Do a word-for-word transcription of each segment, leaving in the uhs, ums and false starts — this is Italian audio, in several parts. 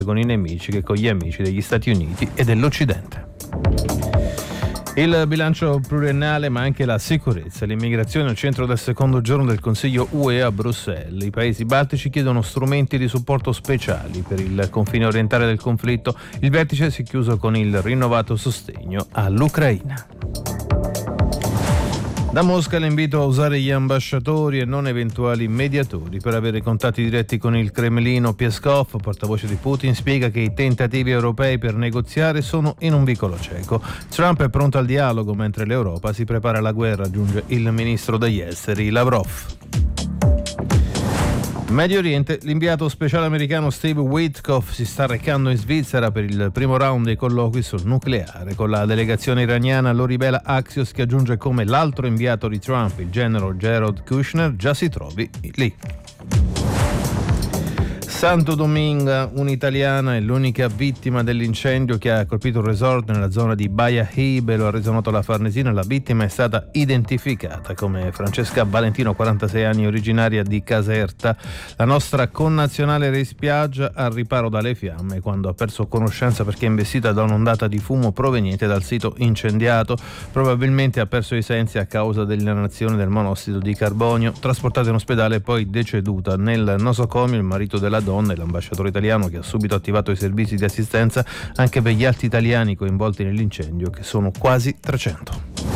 con i nemici che con gli amici degli Stati Uniti e dell'Occidente. Il bilancio pluriennale, ma anche la sicurezza e l'immigrazione al centro del secondo giorno del Consiglio U E a Bruxelles. I paesi baltici chiedono strumenti di supporto speciali per il confine orientale del conflitto. Il vertice si è chiuso con il rinnovato sostegno all'Ucraina. Da Mosca l'invito a usare gli ambasciatori e non eventuali mediatori per avere contatti diretti con il Cremlino. Peskov, portavoce di Putin, spiega che i tentativi europei per negoziare sono in un vicolo cieco. Trump è pronto al dialogo mentre l'Europa si prepara alla guerra, aggiunge il ministro degli esteri Lavrov. Medio Oriente, l'inviato speciale americano Steve Witkoff si sta recando in Svizzera per il primo round dei colloqui sul nucleare con la delegazione iraniana, lo rivela Axios, che aggiunge come l'altro inviato di Trump, il general Jared Kushner, già si trovi lì. Santo Domingo, un'italiana è l'unica vittima dell'incendio che ha colpito un resort nella zona di Baia Hibe, lo ha reso noto la Farnesina. La vittima è stata identificata come Francesca Valentino, quarantasei anni, originaria di Caserta. La nostra connazionale era in spiaggia al riparo dalle fiamme quando ha perso conoscenza perché è investita da un'ondata di fumo proveniente dal sito incendiato. Probabilmente ha perso i sensi a causa dell'inalazione del monossido di carbonio. Trasportata in ospedale e poi deceduta. Nel nosocomio il marito della donna e l'ambasciatore italiano, che ha subito attivato i servizi di assistenza anche per gli altri italiani coinvolti nell'incendio, che sono quasi trecento.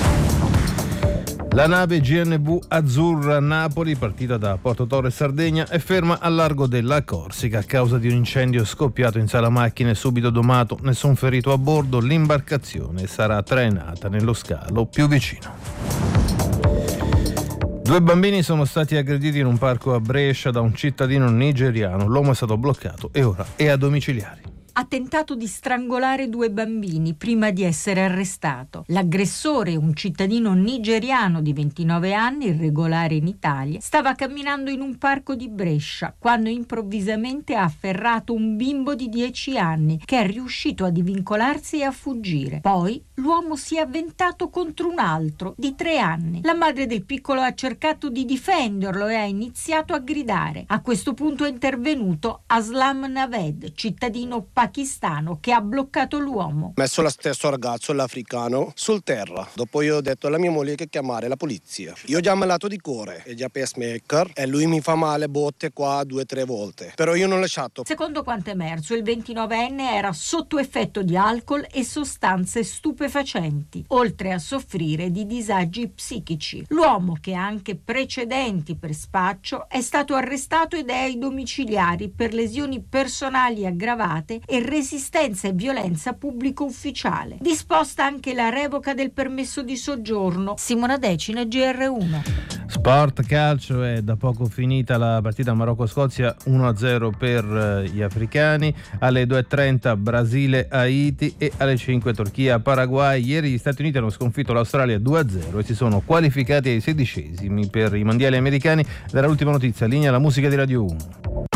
La nave G N V Azzurra Napoli, partita da Porto Torre, Sardegna, è ferma al largo della Corsica a causa di un incendio scoppiato in sala macchine subito domato. Nessun ferito a bordo. L'imbarcazione sarà trainata nello scalo più vicino. Due bambini sono stati aggrediti in un parco a Brescia da un cittadino nigeriano. L'uomo è stato bloccato e ora è a domiciliari. Ha tentato di strangolare due bambini prima di essere arrestato. L'aggressore, un cittadino nigeriano di ventinove anni, irregolare in Italia, stava camminando in un parco di Brescia quando improvvisamente ha afferrato un bimbo di dieci anni che è riuscito a divincolarsi e a fuggire. Poi l'uomo si è avventato contro un altro di tre anni. La madre del piccolo ha cercato di difenderlo e ha iniziato a gridare. A questo punto è intervenuto Aslam Naved, cittadino pakistano, che ha bloccato l'uomo. Ho messo lo stesso ragazzo, l'africano, sul terra. Dopo io ho detto alla mia moglie che chiamare la polizia. Io ho già malato di cuore, è già pacemaker e lui mi fa male botte qua due o tre volte. Però io non ho lasciato. Secondo quanto emerso, il ventinovenne era sotto effetto di alcol e sostanze stupefacenti, oltre a soffrire di disagi psichici. L'uomo, che ha anche precedenti per spaccio, è stato arrestato ed è ai domiciliari per lesioni personali aggravate e resistenza e violenza pubblico ufficiale. Disposta anche la revoca del permesso di soggiorno. Simona Decina, G R uno. Sport, calcio, è da poco finita la partita Marocco-Scozia, uno a zero per gli africani. Alle due e trenta Brasile-Haiti e alle cinque Turchia-Paraguay. Ieri gli Stati Uniti hanno sconfitto l'Australia due a zero e si sono qualificati ai sedicesimi per i mondiali americani. Dalla ultima notizia, linea la musica di Radio uno.